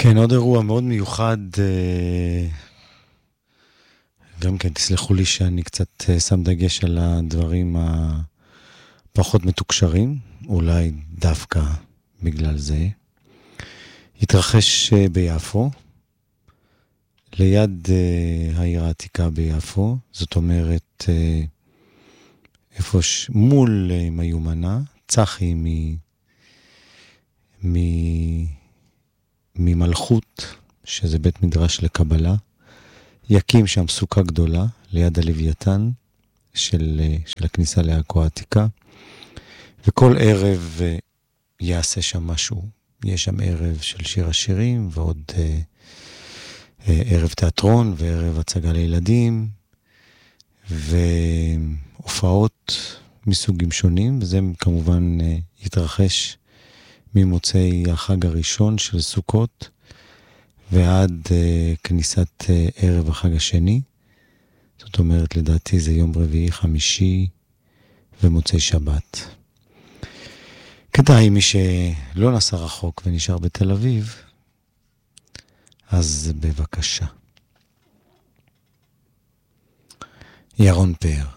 כן, עוד אירוע מאוד מיוחד, גם כן תסלחו לי שאני קצת שם דגש על הדברים הפחות מתוקשרים, אולי דווקא בגלל זה. התרחש ביפו, ליד העיר העתיקה ביפו, זאת אומרת, איפה מול מיומנה, צחי ממלכות, שזה בית מדרש לקבלה, יקים שם סוכה גדולה ליד הלוויתן של הכניסה לעכו העתיקה, וכל ערב יעשה שם משהו. יש שם ערב של שיר השירים, ועוד ערב תיאטרון, וערב הצגה לילדים, והופעות מסוגים שונים, וזה כמובן יתרחש ממוצאי החג הראשון של סוכות, ועד כניסת ערב החג השני. זאת אומרת, לדעתי זה יום רביעי, חמישי ומוצאי שבת. כדאי, מי שלא נסע רחוק ונשאר בתל אביב, אז בבקשה. ירון פאר.